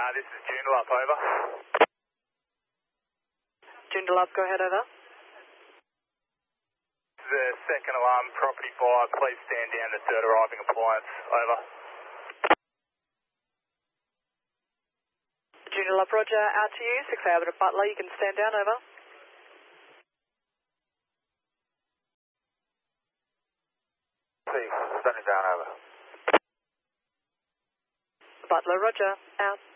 This is Joondalup, over. Joondalup, go ahead, over. The second alarm, property fire, please stand down to third arriving appliance, over. Joondalup, roger, out to you, 6 Albert Butler, you can stand down, over. Standing down, over. Butler, roger, out.